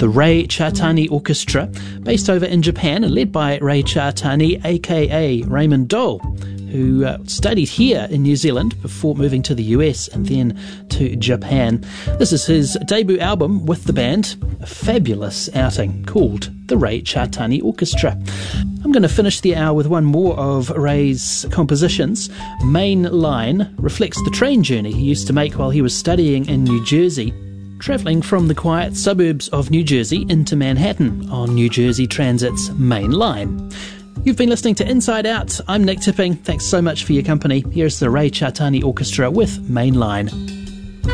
the Ray Chartani Orchestra, based over in Japan and led by Ray Chartani, aka Raymond Dole, who studied here in New Zealand before moving to the US and then to Japan. This is his debut album with the band, a fabulous outing called the Ray Chartani Orchestra. I'm going to finish the hour with one more of Ray's compositions. Main Line reflects the train journey he used to make while he was studying in New Jersey, travelling from the quiet suburbs of New Jersey into Manhattan on New Jersey Transit's Main Line. You've been listening to Inside Out. I'm Nick Tipping. Thanks so much for your company. Here's the Ray Chartani Orchestra with Main Line.